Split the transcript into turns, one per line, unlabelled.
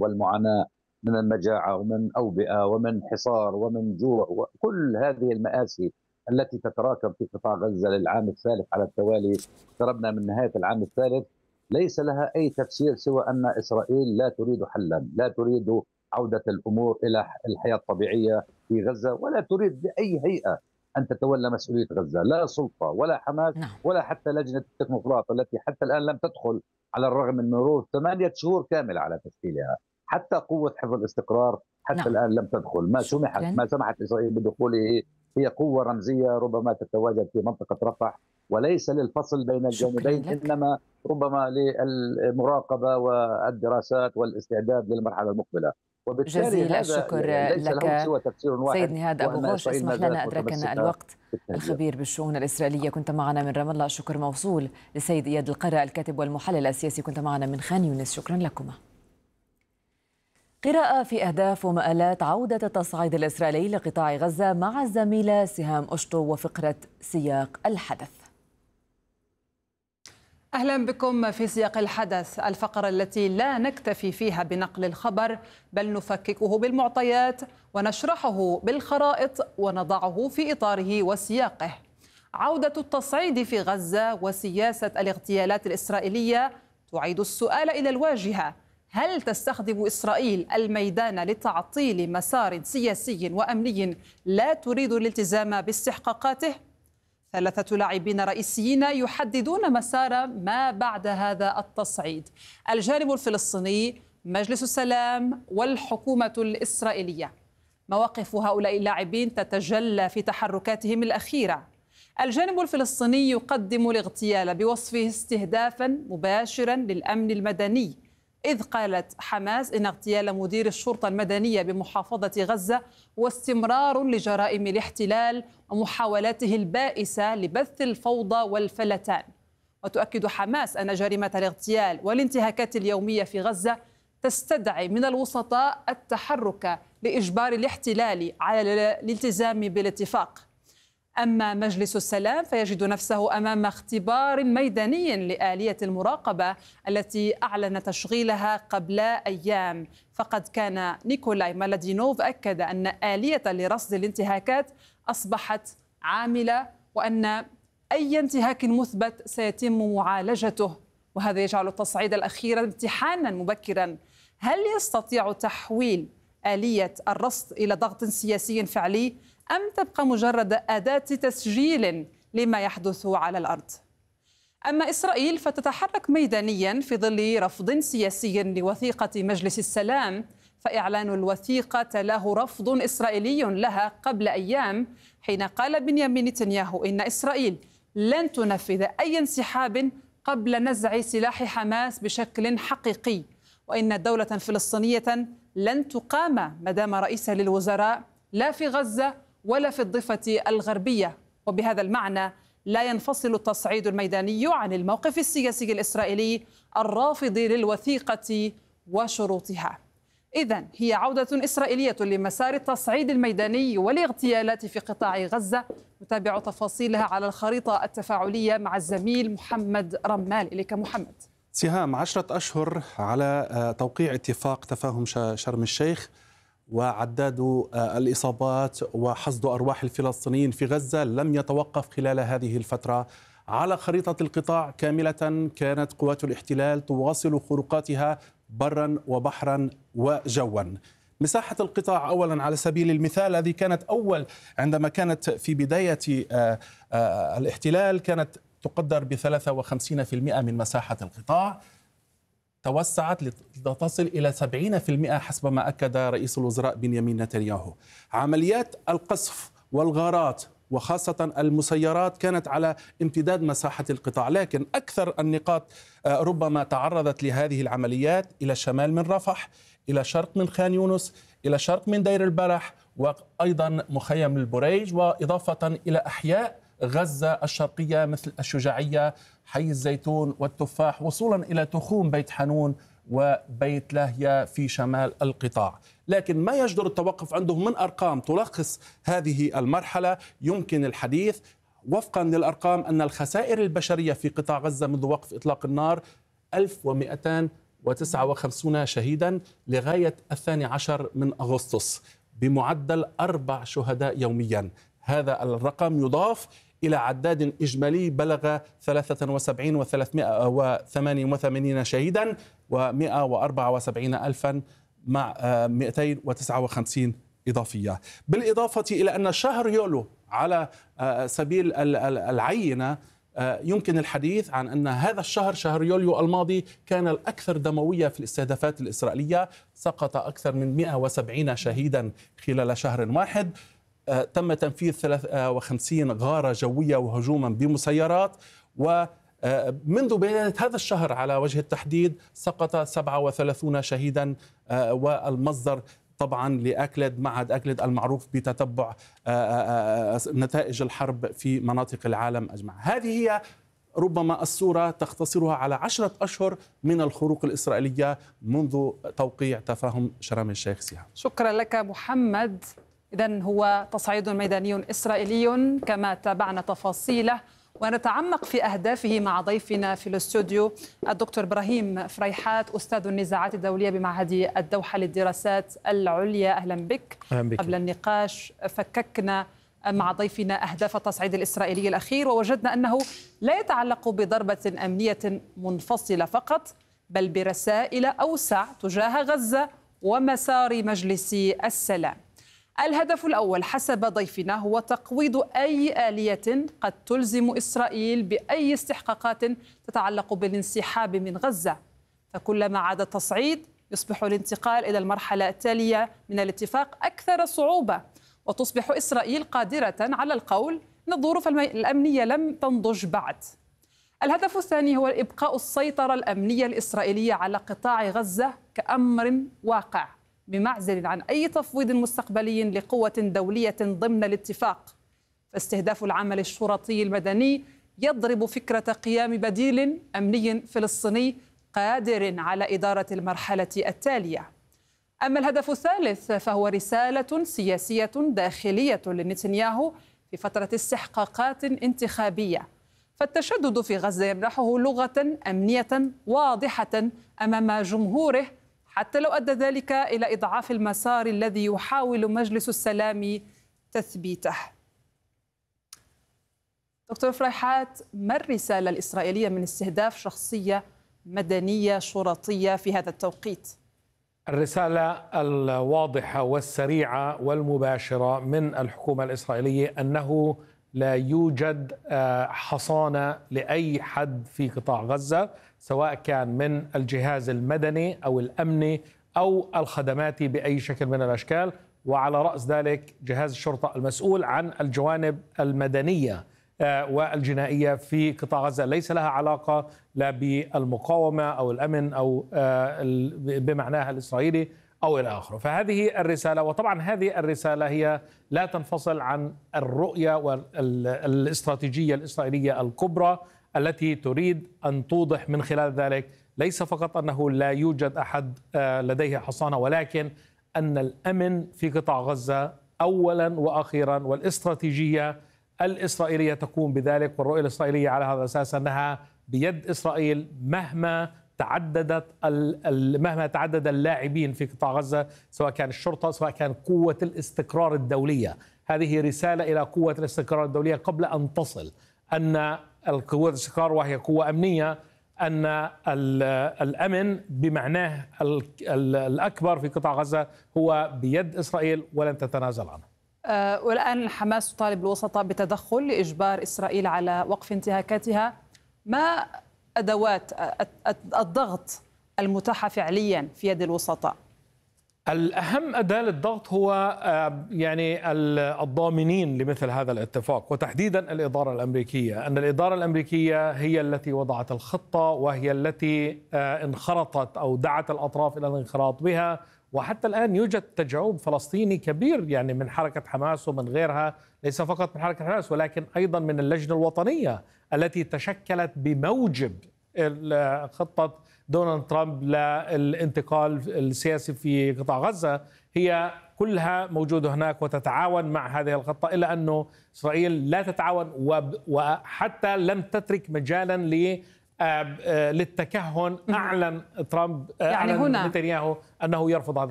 والمعاناة من المجاعة ومن أوبئة ومن حصار ومن جوع وكل هذه المآسي التي تتراكم في قطاع غزة للعام الثالث على التوالي. اقتربنا من نهاية العام الثالث، ليس لها أي تفسير سوى أن إسرائيل لا تريد حلا، لا تريد عودة الأمور إلى الحياة الطبيعية في غزة، ولا تريد بأي هيئة أن تتولى مسؤولية غزة، لا سلطة ولا حماس
نعم.
ولا حتى لجنة التكنوقراط التي حتى الآن لم تدخل على الرغم من مرور 8 شهور كاملة على تشكيلها. حتى قوة حفظ الاستقرار حتى
نعم.
الآن لم تدخل،
شكرا.
ما سمحت إسرائيل بدخوله. هي قوة رمزية ربما تتواجد في منطقة رفح، وليس للفصل بين
شكرا
الجانبين،
لك.
إنما ربما للمراقبة والدراسات والاستعداد للمرحلة المقبلة. وبالتالي
جزيل
هذا
الشكر
ليس له
لك
سوى تفسير
سيد
واحد،
نهاد أبو
وأن
غوش.
إسرائيل ما
اسمح
زالت
لنا أدركنا
متمسكة
الوقت.
بالتهجير.
الخبير بالشؤون الإسرائيلية كنت معنا من رام الله، الشكر موصول لسيد إياد القرع الكاتب والمحلل السياسي، كنت معنا من خان يونس، شكرا لكما. قراءة في أهداف ومآلات عودة التصعيد الإسرائيلي لقطاع غزة مع الزميلة سهام أشطو وفقرة سياق الحدث.
أهلا بكم في سياق الحدث، الفقرة التي لا نكتفي فيها بنقل الخبر بل نفككه بالمعطيات ونشرحه بالخرائط ونضعه في إطاره وسياقه. عودة التصعيد في غزة وسياسة الاغتيالات الإسرائيلية تعيد السؤال إلى الواجهة: هل تستخدم إسرائيل الميدان لتعطيل مسار سياسي وأمني لا تريد الالتزام باستحقاقاته؟ 3 لاعبين رئيسيين يحددون مسار ما بعد هذا التصعيد: الجانب الفلسطيني، مجلس السلام، والحكومة الإسرائيلية. مواقف هؤلاء اللاعبين تتجلى في تحركاتهم الأخيرة. الجانب الفلسطيني يقدم الاغتيال بوصفه استهدافا مباشرا للأمن المدني، إذ قالت حماس إن اغتيال مدير الشرطة المدنية بمحافظة غزة واستمرار لجرائم الاحتلال ومحاولاته البائسة لبث الفوضى والفلتان. وتؤكد حماس أن جريمة الاغتيال والانتهاكات اليومية في غزة تستدعي من الوسطاء التحرك لإجبار الاحتلال على الالتزام بالاتفاق. أما مجلس السلام فيجد نفسه أمام اختبار ميداني لآلية المراقبة التي أعلن تشغيلها قبل أيام، فقد كان نيكولاي مالادينوف أكد أن آلية لرصد الانتهاكات أصبحت عاملة، وأن أي انتهاك مثبت سيتم معالجته، وهذا يجعل التصعيد الأخير امتحانا مبكرا. هل يستطيع تحويل آلية الرصد إلى ضغط سياسي فعلي، أم تبقى مجرد أداة تسجيل لما يحدث على الأرض؟ أما إسرائيل فتتحرك ميدانيا في ظل رفض سياسي لوثيقة مجلس السلام، فإعلان الوثيقة تلاه رفض إسرائيلي لها قبل أيام، حين قال بنيامين نتنياهو إن إسرائيل لن تنفذ أي انسحاب قبل نزع سلاح حماس بشكل حقيقي، وإن دولة فلسطينية لن تقام مدام رئيس للوزراء لا في غزة ولا في الضفة الغربية. وبهذا المعنى لا ينفصل التصعيد الميداني عن الموقف السياسي الإسرائيلي الرافض للوثيقة وشروطها. إذن هي عودة إسرائيلية لمسار التصعيد الميداني والاغتيالات في قطاع غزة. نتابع تفاصيلها على الخريطة التفاعلية مع الزميل محمد رمال. إليك محمد.
سهام، 10 أشهر على توقيع اتفاق تفاهم شرم الشيخ، وعداد الإصابات وحصد أرواح الفلسطينيين في غزة لم يتوقف خلال هذه الفترة. على خريطة القطاع كاملة كانت قوات الاحتلال تواصل خروقاتها برا وبحرا وجوا. مساحة القطاع أولا على سبيل المثال، هذه كانت عندما كانت في بداية الاحتلال كانت تقدر ب53% من مساحة القطاع، توسعت لتصل إلى 70% حسب ما أكد رئيس الوزراء بنيامين نتنياهو. عمليات القصف والغارات وخاصة المسيرات كانت على امتداد مساحة القطاع، لكن أكثر النقاط ربما تعرضت لهذه العمليات إلى الشمال من رفح، إلى شرق من خان يونس، إلى شرق من دير البلح، وأيضا مخيم البريج، وإضافة إلى أحياء غزة الشرقية مثل الشجاعية، حي الزيتون والتفاح، وصولا إلى تخوم بيت حنون وبيت لاهيا في شمال القطاع. لكن ما يجدر التوقف عندهم من أرقام تلخص هذه المرحلة. يمكن الحديث وفقا للأرقام أن الخسائر البشرية في قطاع غزة منذ وقف إطلاق النار 1200 259 شهيدا لغاية 12 من أغسطس، بمعدل 4 شهداء يوميا. هذا الرقم يضاف إلى عداد إجمالي بلغ 73,388 شهيدا و174 ألفا مع 259 إضافية. بالإضافة إلى أن شهر يوليو على سبيل العينة يمكن الحديث عن أن هذا الشهر، شهر يوليو الماضي، كان الأكثر دموية في الاستهدافات الإسرائيلية. سقط أكثر من 170 شهيدا خلال شهر واحد. تم تنفيذ 53 غارة جوية وهجوما بمسيرات. ومنذ بداية هذا الشهر على وجه التحديد سقط 37 شهيدا. والمصدر طبعا لأكلد، معهد أكلد المعروف بتتبع نتائج الحرب في مناطق العالم أجمع. هذه هي ربما الصورة تختصرها على 10 أشهر من الخروق الإسرائيلية منذ توقيع تفاهم شرم الشيخ سيهام.
شكرا لك محمد. إذن هو تصعيد ميداني إسرائيلي كما تابعنا تفاصيله، ونتعمق في أهدافه مع ضيفنا في الاستوديو الدكتور إبراهيم فريحات، أستاذ النزاعات الدولية بمعهد الدوحة للدراسات العليا. أهلا بك. قبل النقاش فككنا مع ضيفنا أهداف التصعيد الإسرائيلي الأخير، ووجدنا أنه لا يتعلق بضربة أمنية منفصلة فقط، بل برسائل أوسع تجاه غزة ومسار مجلس السلام. الهدف الأول حسب ضيفنا هو تقويض أي آلية قد تلزم إسرائيل بأي استحقاقات تتعلق بالانسحاب من غزة، فكلما عاد التصعيد يصبح الانتقال إلى المرحلة التالية من الاتفاق أكثر صعوبة، وتصبح إسرائيل قادرة على القول أن الظروف الأمنية لم تنضج بعد. الهدف الثاني هو إبقاء السيطرة الأمنية الإسرائيلية على قطاع غزة كأمر واقع، بمعزل عن أي تفويض مستقبلي لقوة دولية ضمن الاتفاق. فاستهداف العمل الشرطي المدني يضرب فكرة قيام بديل أمني فلسطيني قادر على إدارة المرحلة التالية. أما الهدف الثالث فهو رسالة سياسية داخلية لنتنياهو في فترة استحقاقات انتخابية، فالتشدد في غزة يمنحه لغة أمنية واضحة أمام جمهوره، حتى لو أدى ذلك إلى إضعاف المسار الذي يحاول مجلس السلام تثبيته. دكتور فريحات، ما الرسالة الإسرائيلية من استهداف شخصية مدنية شرطية في هذا التوقيت؟
الرسالة الواضحة والسريعة والمباشرة من الحكومة الإسرائيلية أنه لا يوجد حصانة لأي حد في قطاع غزة، سواء كان من الجهاز المدني أو الأمني أو الخدماتي بأي شكل من الأشكال، وعلى رأس ذلك جهاز الشرطة المسؤول عن الجوانب المدنية والجنائية في قطاع غزة، ليس لها علاقة لا بالمقاومة أو الأمن أو بمعناها الإسرائيلي أو إلى آخره. فهذه الرسالة، وطبعا هذه الرسالة هي لا تنفصل عن الرؤية والاستراتيجية الإسرائيلية الكبرى التي تريد أن توضح من خلال ذلك ليس فقط أنه لا يوجد أحد لديه حصانة، ولكن أن الأمن في قطاع غزة أولا وأخيرا، والاستراتيجية الإسرائيلية تقوم بذلك، والرؤية الإسرائيلية على هذا الأساس أنها بيد إسرائيل مهما تعدد اللاعبين في قطاع غزة، سواء كان الشرطة سواء كان قوة الاستقرار الدولية. هذه رسالة إلى قوة الاستقرار الدولية قبل أن تصل أن القوة الاستقرار وهي قوة أمنية، أن الأمن بمعناه الأكبر في قطاع غزة هو بيد إسرائيل ولن تتنازل عنه.
والآن حماس تطالب الوسطاء بتدخل لإجبار إسرائيل على وقف انتهاكاتها. ما أدوات الضغط المتاحة فعليا في يد الوسطاء؟
الأهم أداة للضغط هو يعني الضامنين لمثل هذا الاتفاق، وتحديدا الإدارة الأمريكية. أن الإدارة الأمريكية هي التي وضعت الخطة، وهي التي انخرطت أو دعت الأطراف إلى الانخراط بها، وحتى الآن يوجد تجاوب فلسطيني كبير يعني من حركة حماس ومن غيرها، ليس فقط من حركة حماس ولكن أيضا من اللجنة الوطنية التي تشكلت بموجب خطة دونالد ترامب للانتقال السياسي في قطاع غزة. هي كلها موجودة هناك وتتعاون مع هذه الخطة، إلا أنه إسرائيل لا تتعاون وحتى لم تترك مجالا للتكهن. أعلن ترامب،
يعني
أعلن
هنا
نتنياهو أنه يرفض هذا